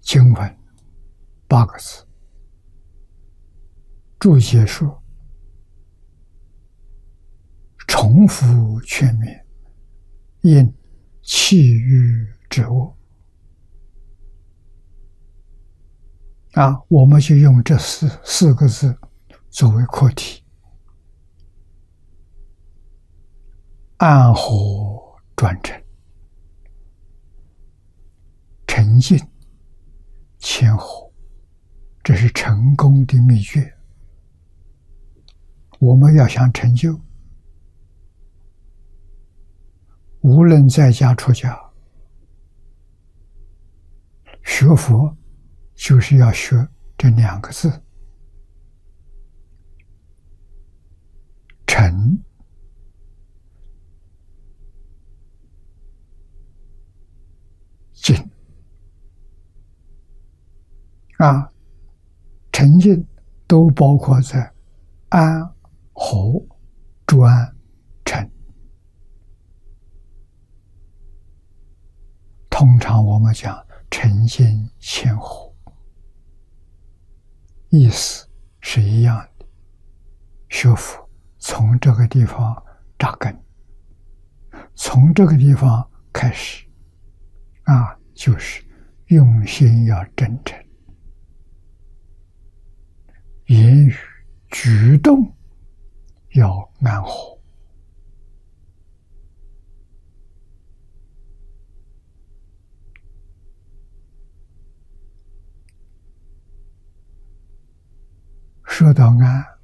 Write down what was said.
经文8个字，注解说：重复劝勉，因气欲之恶。我们就用这四个字作为课题，暗火转成，沉静谦和，这是成功的秘诀。我们要想成就，无论在家出家，学佛就是要学这2个字：沉静。沉静都包括在安、和、专、沉。通常我们讲沉静谦和，意思是一样的。学佛从这个地方扎根，从这个地方开始，就是用心要真诚，言语举动要安和。说到安，